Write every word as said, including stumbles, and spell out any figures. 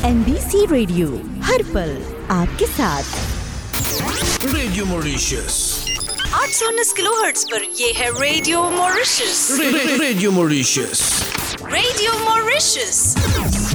M B C radio, हर पल आपके साथ। रेडियो मॉरिशस आठ सौ उन्नीस किलोहर्ट्ज पर ये है रेडियो मॉरिशस। रे, रे, रेडियो मॉरिशस रेडियो मॉरिशस।